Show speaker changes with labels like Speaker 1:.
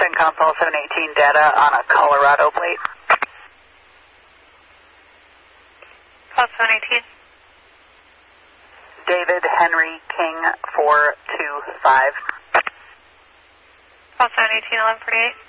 Speaker 1: send console 718 data on a Colorado plate.
Speaker 2: Call 718.
Speaker 1: David Henry King 425.
Speaker 2: Call 718 1148.